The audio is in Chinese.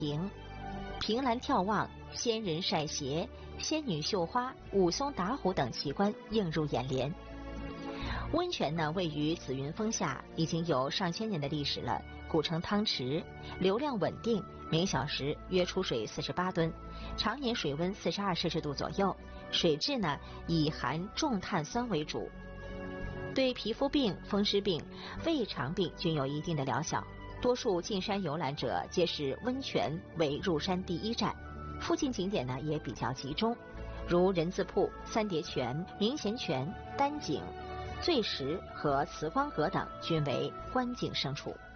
营、凭栏眺望、仙人晒鞋、仙女绣花、武松打虎等奇观映入眼帘。温泉呢，位于紫云峰下，已经有上千年的历史了。古称汤池，流量稳定，每小时约出水48吨，常年水温42摄氏度左右，水质呢以含重碳酸为主，对皮肤病、风湿病、胃肠病均有一定的疗效。多数进山游览者皆是温泉为入山第一站，附近景点呢也比较集中，如人字铺、三叠泉、明贤泉、丹井、醉石和慈光阁等均为观景胜处。